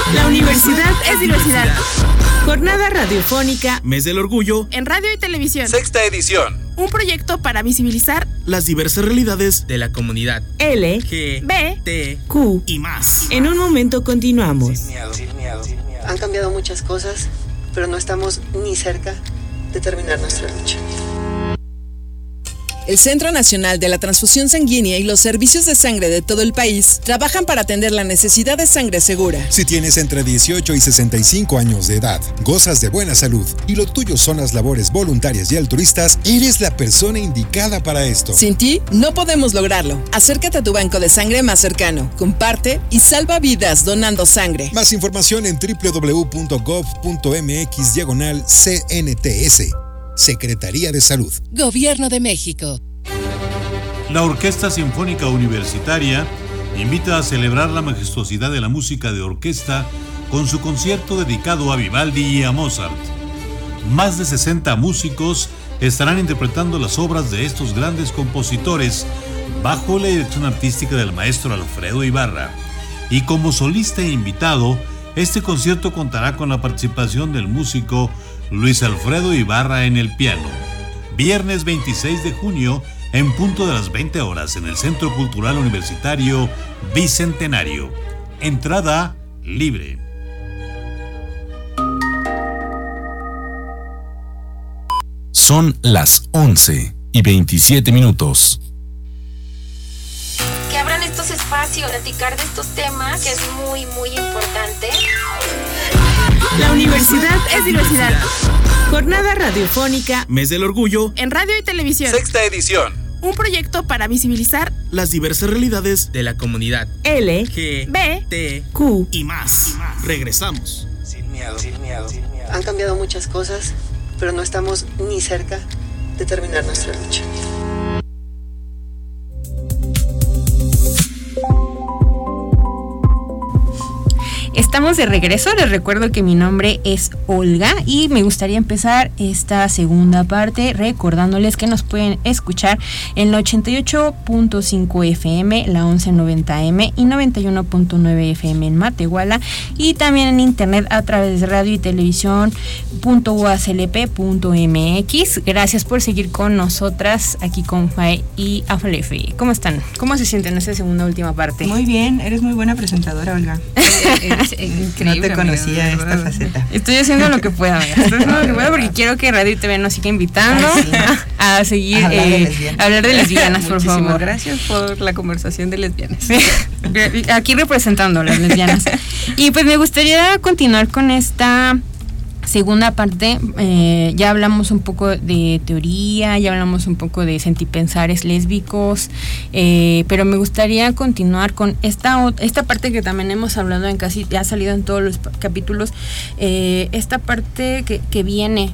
La universidad es diversidad. Jornada radiofónica Mes del Orgullo en radio y televisión. Sexta edición. Un proyecto para visibilizar las diversas realidades de la comunidad L, G, B, T, Q y más. En un momento continuamos. Sin miedo. Han cambiado muchas cosas, pero no estamos ni cerca de terminar nuestra lucha. El Centro Nacional de la Transfusión Sanguínea y los servicios de sangre de todo el país trabajan para atender la necesidad de sangre segura. Si tienes entre 18 y 65 años de edad, gozas de buena salud y lo tuyo son las labores voluntarias y altruistas, eres la persona indicada para esto. Sin ti, no podemos lograrlo. Acércate a tu banco de sangre más cercano, comparte y salva vidas donando sangre. Más información en www.gov.mx/CNTS. Secretaría de Salud. Gobierno de México. La Orquesta Sinfónica Universitaria invita a celebrar la majestuosidad de la música de orquesta con su concierto dedicado a Vivaldi y a Mozart. Más de 60 músicos estarán interpretando las obras de estos grandes compositores bajo la dirección artística del maestro Alfredo Ibarra. Y como solista e invitado, este concierto contará con la participación del músico Luis Alfredo Ibarra en el piano. Viernes 26 de junio, en punto de las 20 horas, en el Centro Cultural Universitario Bicentenario. Entrada libre. Son las 11:27. Que abran estos espacios, platicar de estos temas, que es muy, muy importante. La universidad es diversidad. Jornada radiofónica Mes del Orgullo en radio y televisión. Sexta edición. Un proyecto para visibilizar las diversas realidades de la comunidad L, G, B, T, Q y más. Regresamos. Sin miedo. Han cambiado muchas cosas, pero no estamos ni cerca de terminar nuestra lucha. Estamos de regreso, les recuerdo que mi nombre es Olga y me gustaría empezar esta segunda parte recordándoles que nos pueden escuchar en la 88.5 FM, la 1190M y 91.9 FM en Matehuala y también en internet a través de radio y televisión.uaclp.mx. Gracias por seguir con nosotras aquí con Faye y Aflefe. ¿Cómo están? ¿Cómo se sienten en esta segunda última parte? Muy bien, eres muy buena presentadora, Olga. Increíble, no te conocía amiga, esta faceta. Estoy haciendo lo que pueda, amiga. Estoy haciendo lo que pueda porque quiero que Radio y TV nos siga invitando a seguir hablar de lesbianas, por favor. Muchísimas gracias por la conversación de lesbianas. Aquí representando a las lesbianas. Y pues me gustaría continuar con esta segunda parte. Ya hablamos un poco de teoría, ya hablamos un poco de sentipensares lésbicos, pero me gustaría continuar con esta parte que también hemos hablado en casi, ya ha salido en todos los capítulos, esta parte que viene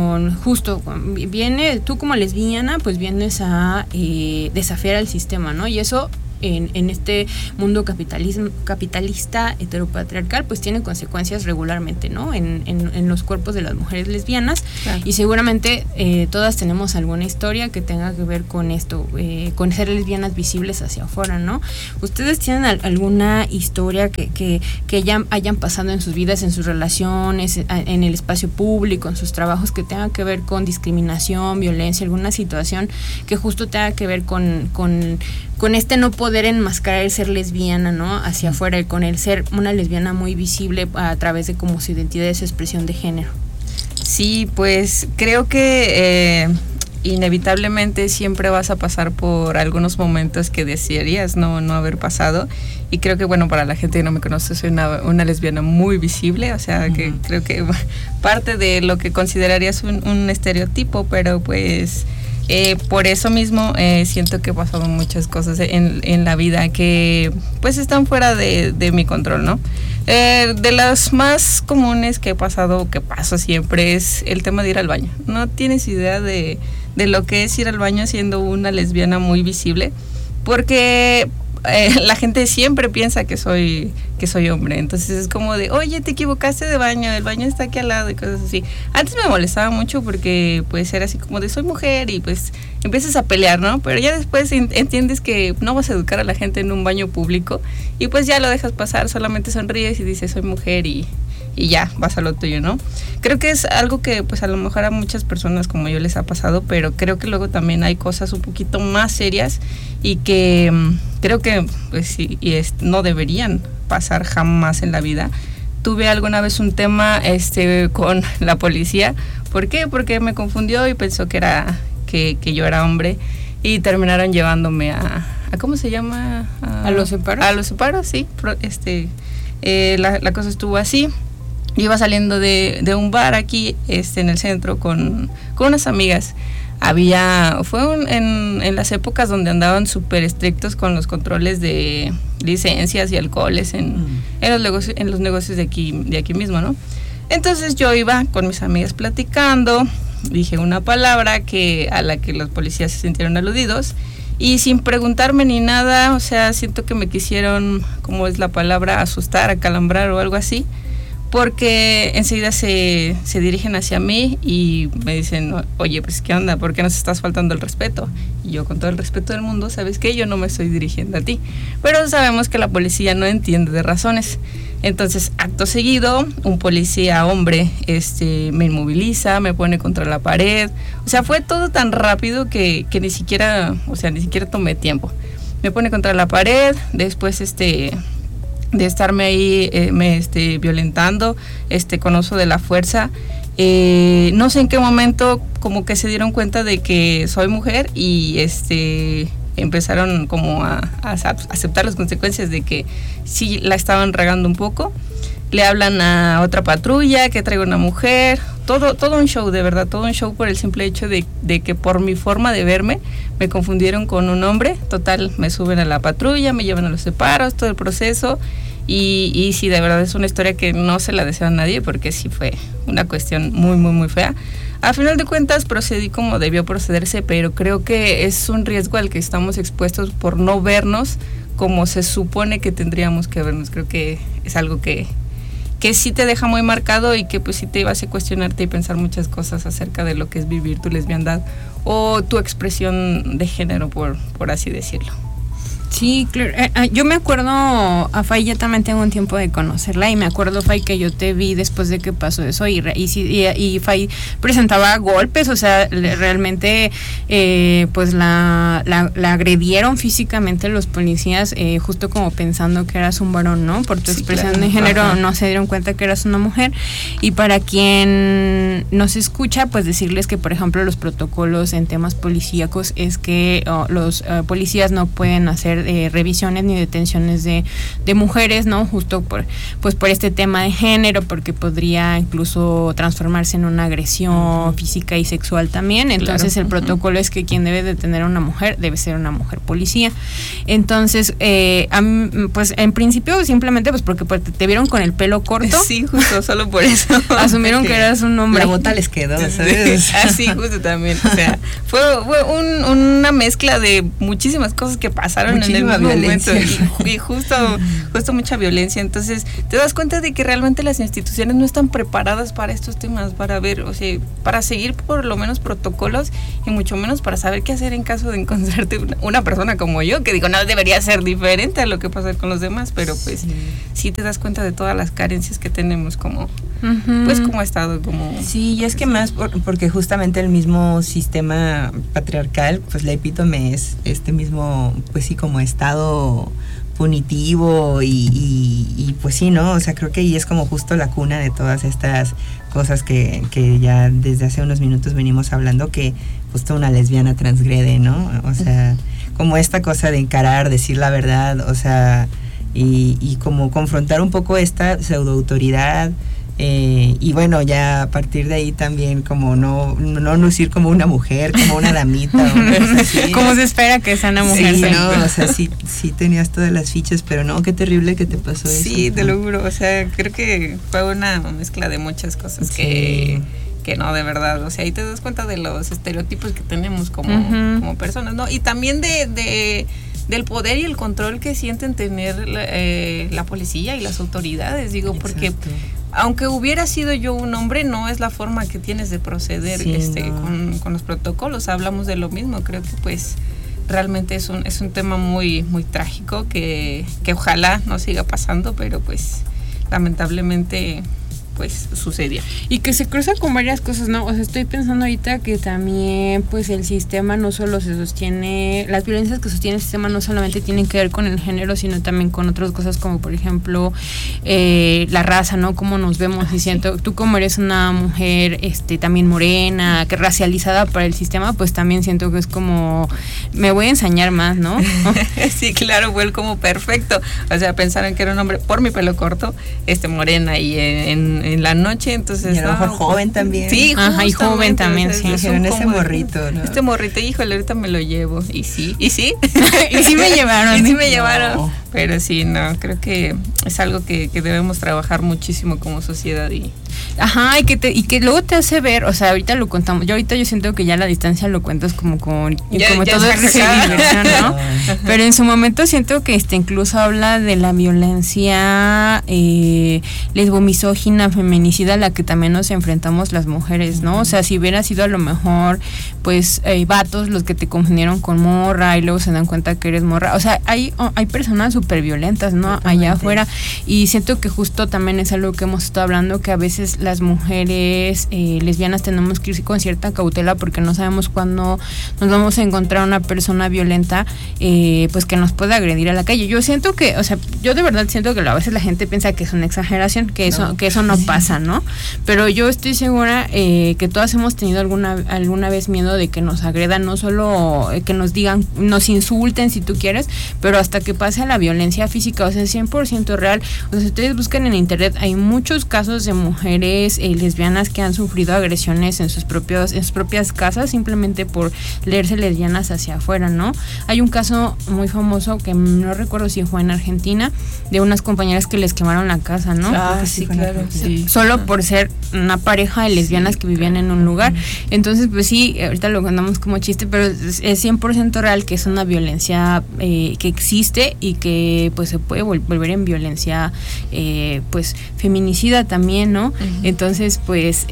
viene, tú como lesbiana, pues vienes a desafiar al sistema, ¿no? Y eso en este mundo capitalista heteropatriarcal pues tiene consecuencias regularmente, ¿no? En los cuerpos de las mujeres lesbianas. Claro. Y seguramente todas tenemos alguna historia que tenga que ver con esto, con ser lesbianas visibles hacia afuera, ¿no? ¿Ustedes tienen alguna historia que ya hayan pasado en sus vidas, en sus relaciones, en el espacio público, en sus trabajos, que tenga que ver con discriminación, violencia, alguna situación que justo tenga que ver con este no poder enmascarar el ser lesbiana, ¿no? Hacia afuera, con el ser una lesbiana muy visible a través de como su identidad y su expresión de género? Sí, pues creo que inevitablemente siempre vas a pasar por algunos momentos que desearías no haber pasado, y creo que, bueno, para la gente que no me conoce, soy una lesbiana muy visible, o sea, que creo que parte de lo que considerarías un estereotipo, pero pues por eso mismo siento que pasaron muchas cosas en la vida que pues están fuera de mi control, ¿no? De las más comunes que he pasado, que paso siempre, es el tema de ir al baño. No tienes idea de lo que es ir al baño siendo una lesbiana muy visible, porque la gente siempre piensa que soy hombre, entonces es como de, oye, te equivocaste de baño, el baño está aquí al lado y cosas así. Antes me molestaba mucho porque pues era así como de soy mujer y pues empiezas a pelear, ¿no? Pero ya después entiendes que no vas a educar a la gente en un baño público y pues ya lo dejas pasar, solamente sonríes y dices soy mujer y ya, vas a lo tuyo, ¿no? Creo que es algo que pues a lo mejor a muchas personas como yo les ha pasado, pero creo que luego también hay cosas un poquito más serias y que creo que pues sí, no deberían pasar jamás en la vida. Tuve alguna vez un tema con la policía. ¿Por qué? Porque me confundió y pensó que yo era hombre y terminaron llevándome a ¿cómo se llama? ¿A los separos? A los separos, sí. La cosa estuvo así. Yo iba saliendo de un bar aquí en el centro con unas amigas. En las épocas donde andaban súper estrictos con los controles de licencias y alcoholes en los negocios de aquí mismo, ¿no? Entonces yo iba con mis amigas platicando, dije una palabra a la que los policías se sintieron aludidos y sin preguntarme ni nada, o sea, siento que me quisieron, ¿cómo es la palabra? Asustar, acalambrar o algo así. Porque enseguida se dirigen hacia mí y me dicen, oye, pues ¿qué onda? ¿Por qué nos estás faltando el respeto? Y yo, con todo el respeto del mundo, ¿sabes qué? Yo no me estoy dirigiendo a ti. Pero sabemos que la policía no entiende de razones. Entonces, acto seguido, un policía hombre me inmoviliza, me pone contra la pared. O sea, fue todo tan rápido que ni siquiera tomé tiempo. Me pone contra la pared, después de estarme ahí violentando con uso de la fuerza. No sé en qué momento como que se dieron cuenta de que soy mujer y empezaron como a aceptar las consecuencias de que sí la estaban regando un poco. Le hablan a otra patrulla que traigo una mujer, todo un show, de verdad, todo un show por el simple hecho de que por mi forma de verme me confundieron con un hombre. Total, me suben a la patrulla, me llevan a los separos, todo el proceso y sí, de verdad es una historia que no se la deseo a nadie porque sí fue una cuestión muy, muy, muy fea. A final de cuentas procedí como debió procederse, pero creo que es un riesgo al que estamos expuestos por no vernos como se supone que tendríamos que vernos. Creo que es algo que sí te deja muy marcado y que pues sí te hace cuestionarte y pensar muchas cosas acerca de lo que es vivir tu lesbiandad o tu expresión de género, por así decirlo. Sí, claro. Yo me acuerdo, a Fay ya también tengo un tiempo de conocerla y me acuerdo, Fay, que yo te vi después de que pasó eso y Fay presentaba golpes, o sea, realmente pues la agredieron físicamente los policías, justo como pensando que eras un varón, ¿no? Por tu expresión de género. Ajá. No se dieron cuenta que eras una mujer. Y para quien nos escucha, pues decirles que, por ejemplo, los protocolos en temas policíacos es que los policías no pueden hacer revisiones ni detenciones de mujeres, ¿no? Justo por este tema de género, porque podría incluso transformarse en una agresión física y sexual también. Entonces, claro, el protocolo es que quien debe detener a una mujer debe ser una mujer policía. Entonces, a mí, pues en principio simplemente pues porque te vieron con el pelo corto. Sí, justo, solo por eso. Asumieron que eras un hombre. La bota les quedó, ¿sabes? Sí, justo también. O sea, fue una mezcla de muchísimas cosas que pasaron en el mismo momento y justo mucha violencia. Entonces te das cuenta de que realmente las instituciones no están preparadas para estos temas, para ver, o sea, para seguir por lo menos protocolos y mucho menos para saber qué hacer en caso de encontrarte una persona como yo, que digo, no debería ser diferente a lo que pasa con los demás, pero pues sí te das cuenta de todas las carencias que tenemos como pues como Estado, como... Sí, y es que más porque justamente el mismo sistema patriarcal, pues la epítome es este mismo, pues sí, como Estado punitivo y pues sí, ¿no? O sea, creo que ahí es como justo la cuna de todas estas cosas que ya desde hace unos minutos venimos hablando, que justo una lesbiana transgrede, ¿no? O sea, como esta cosa de encarar, decir la verdad, o sea, y como confrontar un poco esta pseudoautoridad. Y bueno, ya a partir de ahí también como no lucir como una mujer, como una damita o una cosa así. Como se espera que sea una mujer. Sí, no, o sea, sí tenías todas las fichas, pero no, qué terrible que te pasó eso. Sí, te lo juro, o sea, creo que fue una mezcla de muchas cosas que no, de verdad, o sea, ahí te das cuenta de los estereotipos que tenemos como personas, ¿no? Y también de del poder y el control que sienten tener la policía y las autoridades, digo, porque aunque hubiera sido yo un hombre, no es la forma que tienes de proceder con los protocolos. Hablamos de lo mismo, creo que pues realmente es un tema muy, muy trágico que ojalá no siga pasando, pero pues lamentablemente pues sucedió. Y que se cruza con varias cosas, ¿no? O sea, estoy pensando ahorita que también pues el sistema no solo se sostiene, las violencias que sostiene el sistema no solamente tienen que ver con el género, sino también con otras cosas como por ejemplo la raza, ¿no? Cómo nos vemos y siento, tú como eres una mujer también morena, que racializada para el sistema, pues también siento que es como, me voy a ensañar más, ¿no? Sí, claro, fue como perfecto. O sea, pensaron que era un hombre por mi pelo corto, morena y en la noche, entonces... Y a lo mejor joven también. Sí, y joven también, sí. Dijeron ese morrito, ¿no? Este morrito, híjole, ahorita me lo llevo. Y sí. Y sí me llevaron. Y sí me llevaron. Pero sí, no, creo que es algo que debemos trabajar muchísimo como sociedad y... Ajá, y que luego te hace ver, o sea, ahorita lo contamos, yo siento que ya a la distancia lo cuentas como todo es diversión, ¿no? Pero en su momento siento que incluso habla de la violencia lesbomisógina, feminicida, a la que también nos enfrentamos las mujeres, ¿no? O sea, si hubiera sido a lo mejor, pues, vatos los que te confundieron con morra y luego se dan cuenta que eres morra, o sea, hay personas súper violentas, ¿no? Totalmente. Allá afuera, y siento que justo también es algo que hemos estado hablando, que a veces las mujeres lesbianas tenemos que ir con cierta cautela porque no sabemos cuándo nos vamos a encontrar una persona violenta pues que nos pueda agredir a la calle. Yo siento que, o sea, yo de verdad siento que a veces la gente piensa que es una exageración, que eso no pasa, ¿no? Pero yo estoy segura que todas hemos tenido alguna vez miedo de que nos agredan, no solo que nos digan, nos insulten si tú quieres, pero hasta que pase a la violencia física, o sea, 100% real. O sea, si ustedes buscan en internet, hay muchos casos de mujeres lesbianas que han sufrido agresiones en sus propias casas simplemente por leerse lesbianas hacia afuera, ¿no? Hay un caso muy famoso que no recuerdo si fue en Argentina, de unas compañeras que les quemaron la casa, ¿no? Sí, claro. Sí. Solo por ser una pareja de lesbianas que vivían en un lugar. Entonces, pues sí, ahorita lo contamos como chiste, pero es 100% real que es una violencia que existe y que pues se puede volver en violencia pues feminicida también, ¿no? Entonces, pues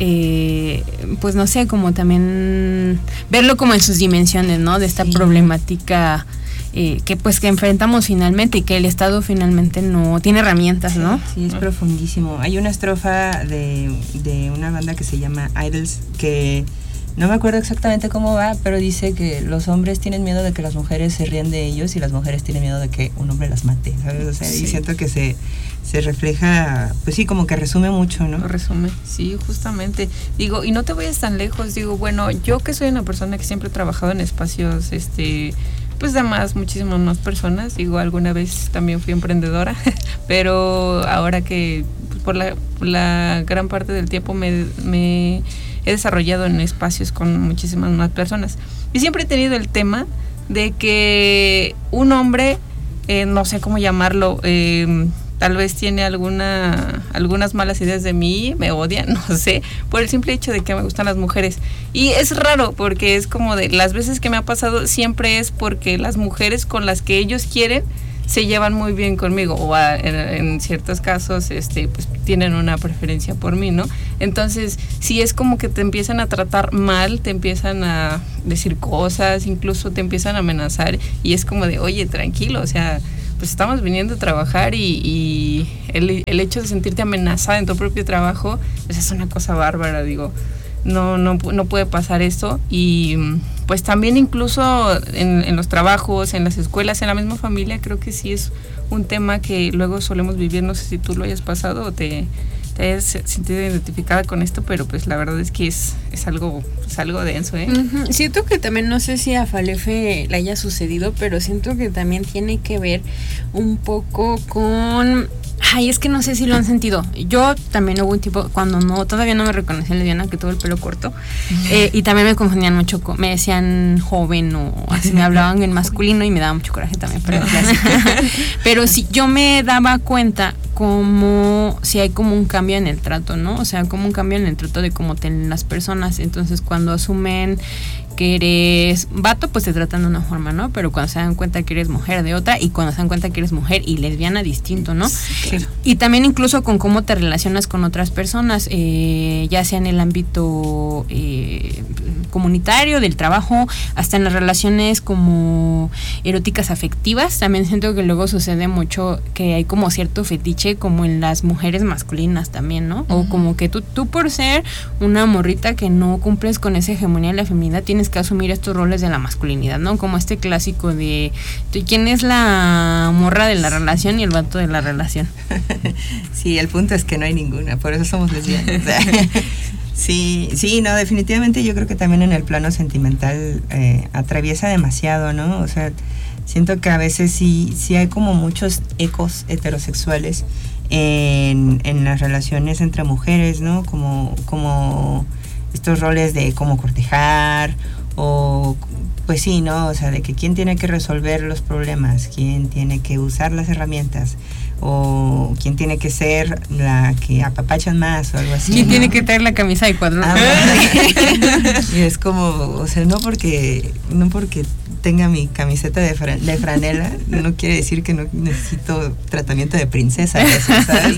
no sé, como también verlo como en sus dimensiones, ¿no? De esta problemática que enfrentamos finalmente y que el Estado finalmente no tiene herramientas, ¿no? Sí, es profundísimo. Hay una estrofa de una banda que se llama Idols que no me acuerdo exactamente cómo va, pero dice que los hombres tienen miedo de que las mujeres se ríen de ellos y las mujeres tienen miedo de que un hombre las mate, ¿sabes? O sea, y siento que se refleja, pues sí, como que resume mucho, ¿no? Lo resume, sí, justamente. Digo, y no te vayas tan lejos, digo, bueno, yo que soy una persona que siempre he trabajado en espacios, pues de muchísimas más personas, digo, alguna vez también fui emprendedora, pero ahora que pues, por la gran parte del tiempo me he desarrollado en espacios con muchísimas más personas. Y siempre he tenido el tema de que un hombre, no sé cómo llamarlo, tal vez tiene algunas malas ideas de mí, me odian, no sé, por el simple hecho de que me gustan las mujeres. Y es raro porque es como de las veces que me ha pasado siempre es porque las mujeres con las que ellos quieren se llevan muy bien conmigo o en ciertos casos pues tienen una preferencia por mí, ¿no? Entonces, sí es como que te empiezan a tratar mal, te empiezan a decir cosas, incluso te empiezan a amenazar y es como de, oye, tranquilo, o sea, pues estamos viniendo a trabajar y el hecho de sentirte amenazada en tu propio trabajo, pues es una cosa bárbara, digo. No puede pasar esto y pues también incluso en los trabajos, en las escuelas, en la misma familia, creo que sí es un tema que luego solemos vivir. No sé si tú lo hayas pasado o te hayas sentido identificada con esto, pero pues la verdad es que es algo denso, ¿eh? Uh-huh. Siento que también, no sé si a Falefe le haya sucedido, pero siento que también tiene que ver un poco con... Ay, es que no sé si lo han sentido. Yo también hubo un tipo, cuando todavía no me reconocían lesbiana, que tuvo el pelo corto, y también me confundían mucho, me decían joven o así, me hablaban en masculino y me daba mucho coraje también, pero sí, yo me daba cuenta como si hay como un cambio en el trato, ¿no? O sea, como un cambio en el trato de cómo tienen las personas. Entonces, cuando asumen que eres vato, pues te tratan de una forma, ¿no? Pero cuando se dan cuenta que eres mujer, de otra, y cuando se dan cuenta que eres mujer y lesbiana, distinto, ¿no? Sí. Y también incluso con cómo te relacionas con otras personas, ya sea en el ámbito comunitario, del trabajo, hasta en las relaciones como eróticas afectivas. También siento que luego sucede mucho que hay como cierto fetiche como en las mujeres masculinas también, ¿no? O como que tú por ser una morrita que no cumples con esa hegemonía de la feminidad, tienes que asumir estos roles de la masculinidad, ¿no? Como este clásico de ¿quién es la morra de la relación y el vato de la relación? Sí, el punto es que no hay ninguna, por eso somos lesbianas. Sí, no, definitivamente yo creo que también en el plano sentimental atraviesa demasiado, ¿no? O sea, siento que a veces sí hay como muchos ecos heterosexuales en las relaciones entre mujeres, ¿no? Como estos roles de cómo cortejar o pues sí, ¿no? O sea, de que quién tiene que resolver los problemas, quién tiene que usar las herramientas o quién tiene que ser la que apapachan más o algo así. ¿Quién ¿no? tiene que traer la camisa de cuadros? Y es como, o sea, no porque tenga mi camiseta de franela, no quiere decir que no necesito tratamiento de princesa, ¿sabes?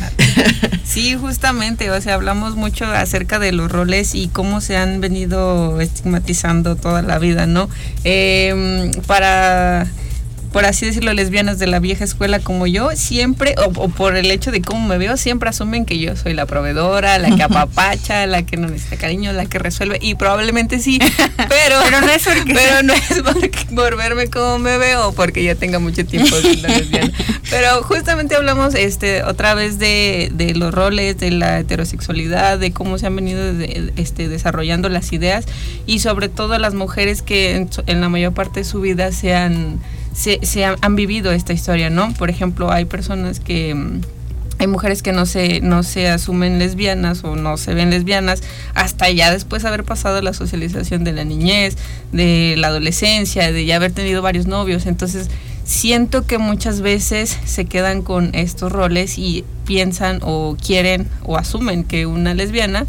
Sí, justamente, o sea, hablamos mucho acerca de los roles y cómo se han venido estigmatizando toda la vida, ¿no? Para, por así decirlo, lesbianas de la vieja escuela como yo, siempre, o por el hecho de cómo me veo, siempre asumen que yo soy la proveedora, la que apapacha, la que no necesita cariño, la que resuelve, y probablemente sí, pero no es por verme como me veo, porque ya tenga mucho tiempo siendo lesbiana. Pero justamente hablamos otra vez de los roles, de la heterosexualidad, de cómo se han venido desarrollando las ideas, y sobre todo las mujeres que en la mayor parte de su vida han vivido esta historia, ¿no? Por ejemplo, hay personas que hay mujeres que no se asumen lesbianas o no se ven lesbianas hasta ya después de haber pasado la socialización de la niñez, de la adolescencia, de ya haber tenido varios novios. Entonces siento que muchas veces se quedan con estos roles y piensan o quieren o asumen que una lesbiana,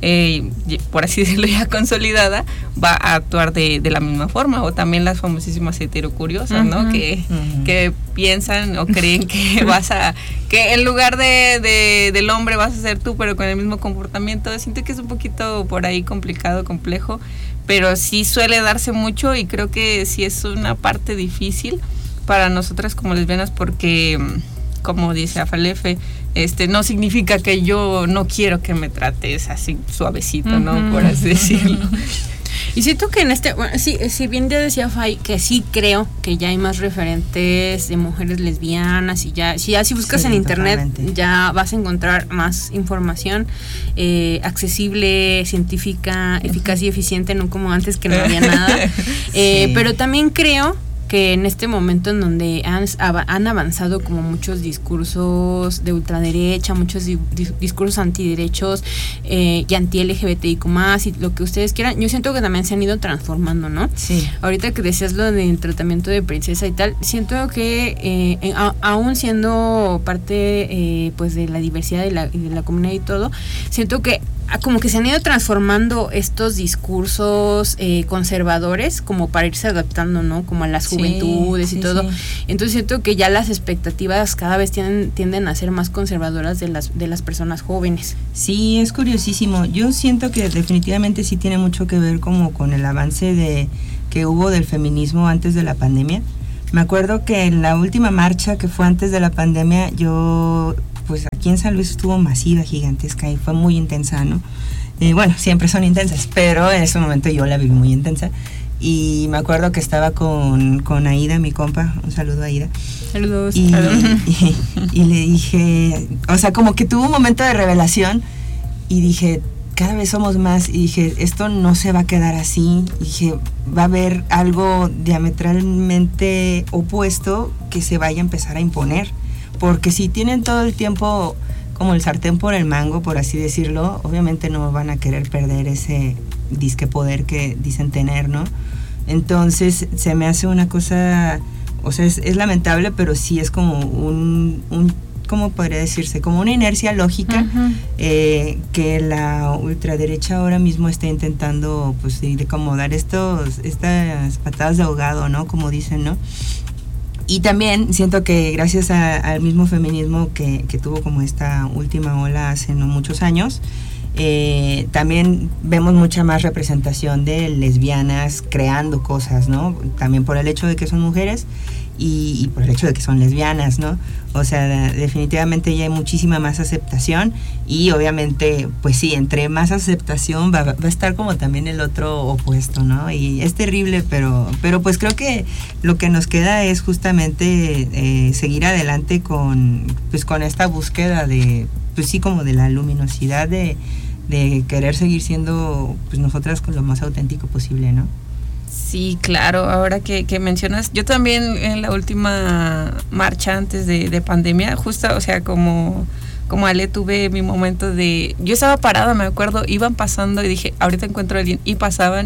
por así decirlo, ya consolidada, va a actuar de la misma forma. O también las famosísimas heterocuriosas, ¿no? Que piensan o creen que que en lugar del hombre vas a ser tú, pero con el mismo comportamiento. Siento que es un poquito por ahí complicado, complejo, pero sí suele darse mucho, y creo que sí es una parte difícil para nosotras como lesbianas, porque como dice Afalefe, no significa que yo no quiero que me trates así suavecito, ¿no? Por así decirlo. Y siento que bueno, sí, si bien ya decía Fay, que sí creo que ya hay más referentes de mujeres lesbianas, y si buscas en internet, totalmente, ya vas a encontrar más información accesible, científica, eficaz y eficiente, no como antes que no había nada. Pero también creo que en este momento en donde han avanzado como muchos discursos de ultraderecha, muchos discursos antiderechos y anti-LGBTIQ+, y lo que ustedes quieran, yo siento que también se han ido transformando, ¿no? Sí. Ahorita que decías lo del tratamiento de princesa y tal, siento que aún siendo parte pues de la diversidad de la comunidad y todo, siento que como que se han ido transformando estos discursos conservadores como para irse adaptando, ¿no? Como a las juventudes y todo. Sí. Entonces siento que ya las expectativas cada vez tienden a ser más conservadoras de las personas jóvenes. Sí, es curiosísimo. Yo siento que definitivamente sí tiene mucho que ver como con el avance que hubo del feminismo antes de la pandemia. Me acuerdo que en la última marcha que fue antes de la pandemia, pues aquí en San Luis estuvo masiva, gigantesca, y fue muy intensa, ¿no? Bueno, siempre son intensas, pero en ese momento yo la viví muy intensa. Y me acuerdo que estaba con Aida, mi compa, un saludo a Aida. Saludos. Y le dije, o sea, como que tuvo un momento de revelación, y dije, cada vez somos más, y dije, esto no se va a quedar así, y dije, va a haber algo diametralmente opuesto que se vaya a empezar a imponer. Porque si tienen todo el tiempo como el sartén por el mango, por así decirlo, obviamente no van a querer perder ese disque poder que dicen tener, ¿no? Entonces se me hace una cosa, o sea, es lamentable, pero sí es como ¿cómo podría decirse? Como una inercia lógica que la ultraderecha ahora mismo está intentando, pues, de como dar estas patadas de ahogado, ¿no? Como dicen, ¿no? Y también siento que gracias al mismo feminismo que tuvo como esta última ola hace no muchos años, también vemos mucha más representación de lesbianas creando cosas, ¿no? También por el hecho de que son mujeres y por el hecho de que son lesbianas, ¿no? O sea, definitivamente ya hay muchísima más aceptación y obviamente, pues sí, entre más aceptación va a estar como también el otro opuesto, ¿no? Y es terrible, pero pues creo que lo que nos queda es justamente seguir adelante con esta búsqueda de, pues sí, como de la luminosidad de querer seguir siendo, pues, nosotras con lo más auténtico posible, ¿no? Sí, claro, ahora que mencionas, yo también en la última marcha antes de pandemia, justo, o sea, como Ale, tuve mi momento de, yo estaba parada, me acuerdo, iban pasando y dije, ahorita encuentro a alguien, y pasaban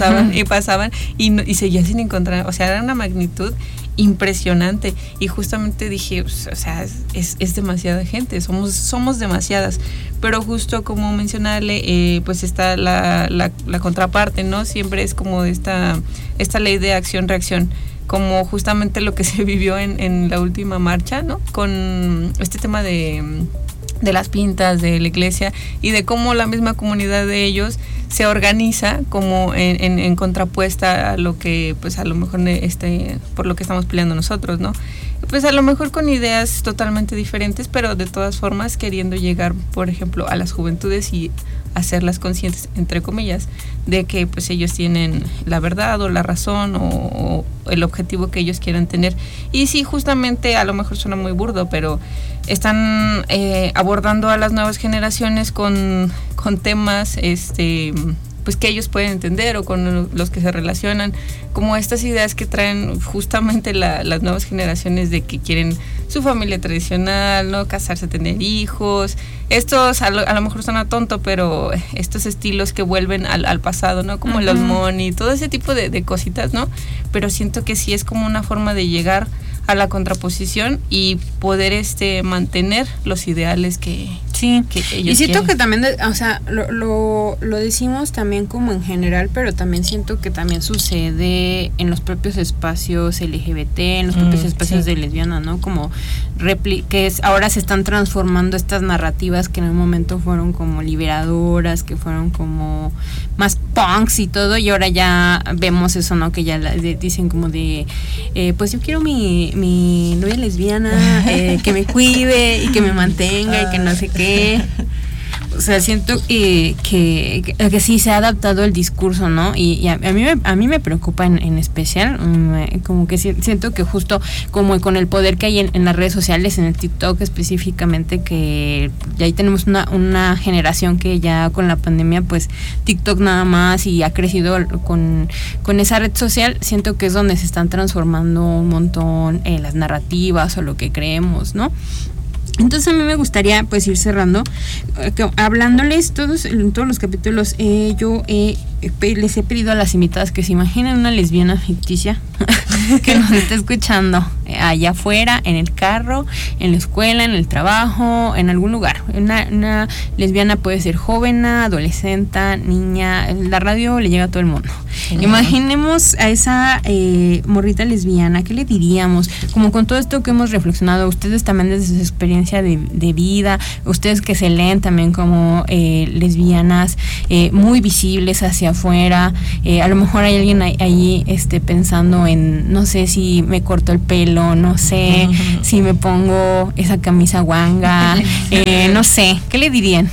y seguía sin encontrar, o sea, era una magnitud impresionante y justamente dije, o sea, es demasiada gente, somos demasiadas, pero justo como mencionarle, pues está la contraparte, ¿no? Siempre es como esta ley de acción-reacción, como justamente lo que se vivió en la última marcha, ¿no? Con este tema de las pintas de la iglesia y de cómo la misma comunidad de ellos se organiza como en contrapuesta a lo que, pues, a lo mejor por lo que estamos peleando nosotros, ¿no? Pues a lo mejor con ideas totalmente diferentes, pero de todas formas queriendo llegar, por ejemplo, a las juventudes y hacerlas conscientes, entre comillas, de que, pues, ellos tienen la verdad o la razón o el objetivo que ellos quieran tener. Y sí, justamente a lo mejor suena muy burdo, pero están abordando a las nuevas generaciones con temas pues que ellos pueden entender o con los que se relacionan, como estas ideas que traen justamente las nuevas generaciones de que quieren su familia tradicional, ¿no? Casarse, tener hijos. Estos a lo mejor suena tonto, pero estos estilos que vuelven al pasado, ¿no? Como los money, todo ese tipo de cositas, ¿no? Pero siento que sí es como una forma de llegar a la contraposición y poder mantener los ideales que ellos y siento quieren. que también, o sea, lo decimos también como en general, pero también siento que también sucede en los propios espacios LGBT, en los propios espacios de lesbianas, ¿no? Como ahora se están transformando estas narrativas que en un momento fueron como liberadoras, que fueron como más punks y todo, y ahora ya vemos eso, ¿no? Que ya dicen como de, pues yo quiero mi novia lesbiana, que me cuide y que me mantenga y que no sé qué. O sea, siento que sí se ha adaptado el discurso, ¿no? Y a mí me preocupa en especial, como que siento que justo como con el poder que hay en las redes sociales, en el TikTok específicamente, que ya ahí tenemos una generación que ya con la pandemia, pues TikTok nada más y ha crecido con esa red social, siento que es donde se están transformando un montón las narrativas o lo que creemos, ¿no? Entonces a mí me gustaría, pues, ir cerrando, hablándoles en todos los capítulos. Yo les he pedido a las invitadas que se imaginen una lesbiana ficticia que nos está escuchando allá afuera, en el carro, en la escuela, en el trabajo, en algún lugar. Una lesbiana puede ser joven, adolescente, niña. La radio le llega a todo el mundo. Imaginemos a esa morrita lesbiana. ¿Qué le diríamos? Como con todo esto que hemos reflexionado, ustedes también desde su experiencia de vida, ustedes que se leen también como lesbianas muy visibles hacia afuera, a lo mejor hay alguien ahí pensando en, no sé si me corto el pelo, no sé si me pongo esa camisa guanga, no sé, ¿qué le dirían?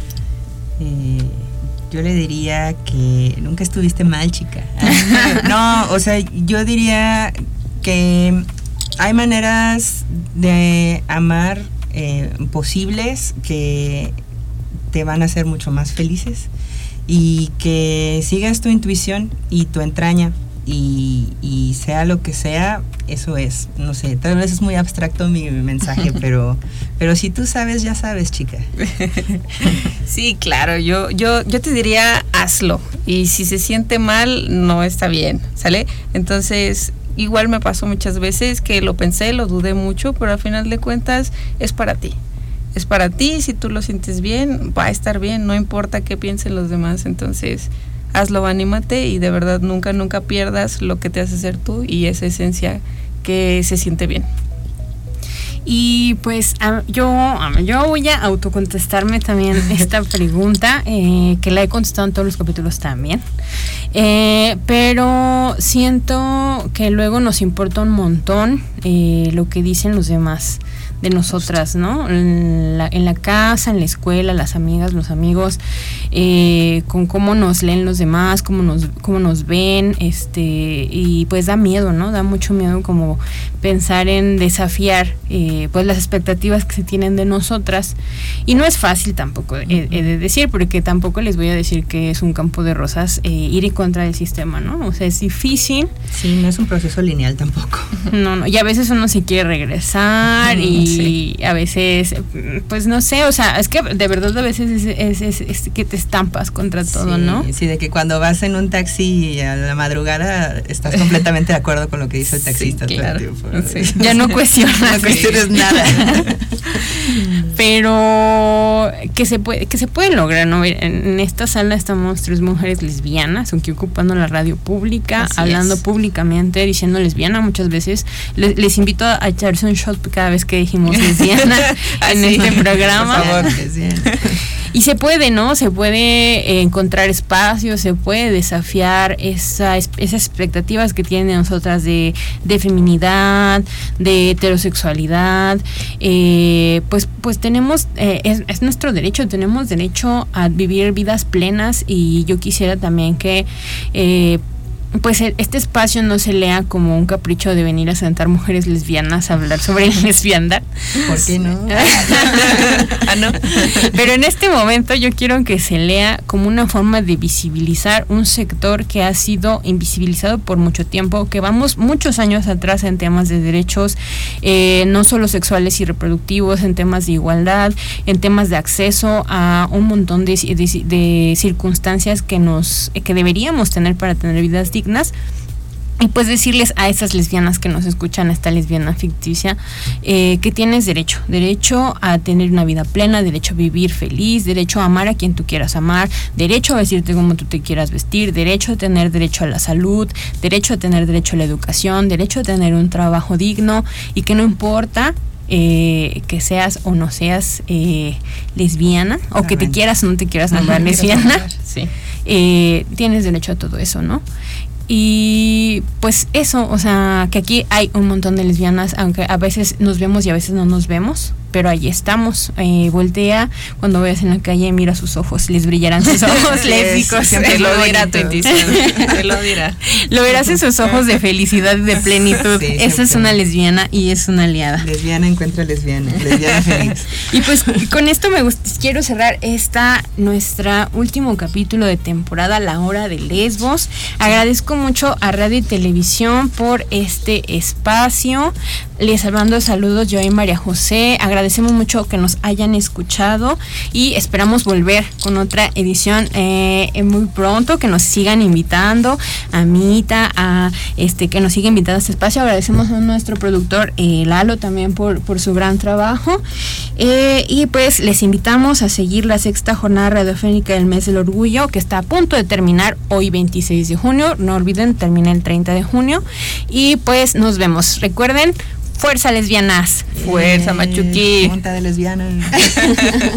Yo le diría que nunca estuviste mal, chica. No, o sea, yo diría que hay maneras de amar posibles que te van a hacer mucho más felices, y que sigas tu intuición y tu entraña, y sea lo que sea, eso es. No sé, tal vez es muy abstracto mi mensaje, pero si tú sabes, ya sabes, chica. Sí, claro, yo te diría, hazlo, y si se siente mal, no está bien, ¿sale? Entonces, igual me pasó muchas veces que lo pensé, lo dudé mucho, pero al final de cuentas es para ti. Es para ti, si tú lo sientes bien, va a estar bien, no importa qué piensen los demás, entonces hazlo, anímate y de verdad nunca pierdas lo que te hace ser tú y esa esencia que se siente bien. Y pues yo voy a autocontestarme también esta pregunta, que la he contestado en todos los capítulos también, pero siento que luego nos importa un montón lo que dicen los demás de nosotras, ¿no? En la casa, en la escuela, las amigas, los amigos, con cómo nos leen los demás, cómo nos ven, y pues da miedo, ¿no? Da mucho miedo como pensar en desafiar pues las expectativas que se tienen de nosotras, y no es fácil tampoco, he de decir, porque tampoco les voy a decir que es un campo de rosas ir en contra del sistema, ¿no? O sea, es difícil. Sí, no es un proceso lineal tampoco. No, y a veces uno se quiere regresar y a veces, pues no sé, o sea, es que de verdad a veces es que te estampas contra todo, ¿no? Sí, de que cuando vas en un taxi a la madrugada estás completamente de acuerdo con lo que dice el taxista. Sí, claro. Ya no cuestionas. No cuestiones nada. Pero que se puede lograr, ¿no? En esta sala estamos 3 mujeres lesbianas, aunque ocupando la radio pública, hablando públicamente, diciendo lesbiana muchas veces. Les invito a echarse un shot cada vez que dijimos lesbiana en este programa. Por favor, lesbiana. Y se puede, ¿no? Se puede encontrar espacios, se puede desafiar esas expectativas que tienen nosotras de feminidad, de heterosexualidad. Pues tenemos, es nuestro derecho, tenemos derecho a vivir vidas plenas, y yo quisiera también que pues este espacio no se lea como un capricho de venir a sentar mujeres lesbianas a hablar sobre lesbiandad. ¿Por qué no? ¿No? Pero en este momento yo quiero que se lea como una forma de visibilizar un sector que ha sido invisibilizado por mucho tiempo, que vamos muchos años atrás en temas de derechos, no solo sexuales y reproductivos, en temas de igualdad, en temas de acceso a un montón de circunstancias que deberíamos tener para tener vidas dignas. Y pues decirles a esas lesbianas que nos escuchan, a esta lesbiana ficticia, que tienes derecho a tener una vida plena, derecho a vivir feliz, derecho a amar a quien tú quieras amar, derecho a vestirte como tú te quieras vestir, derecho a tener derecho a la salud, derecho a tener derecho a la educación, derecho a tener un trabajo digno, y que no importa que seas o no seas lesbiana, o que te quieras o no te quieras nombrar lesbiana, tienes derecho a todo eso, ¿no? Y pues eso, o sea, que aquí hay un montón de lesbianas, aunque a veces nos vemos y a veces no nos vemos, pero ahí estamos. Voltea cuando veas en la calle, mira sus ojos, les brillarán sus ojos lésbicos. Te lo dirá tu intuición, te lo dirá. Lo verás en sus ojos de felicidad y de plenitud. Esa es una lesbiana y es una aliada. Lesbiana encuentra lesbiana feliz. Y pues con esto quiero cerrar nuestra último capítulo de temporada, La Hora de Lesbos. Agradezco mucho a Radio y Televisión por este espacio. Les mando saludos yo y María José. Agradecemos mucho que nos hayan escuchado y esperamos volver con otra edición muy pronto, que nos sigan invitando, a Mita, que nos siga invitando a este espacio. Agradecemos a nuestro productor Lalo también por su gran trabajo, y pues les invitamos a seguir la 6ª jornada radiofónica del mes del orgullo, que está a punto de terminar hoy 26 de junio, no olviden, termina el 30 de junio, y pues nos vemos. Recuerden, fuerza lesbianas, fuerza machuqui, junta de lesbianas.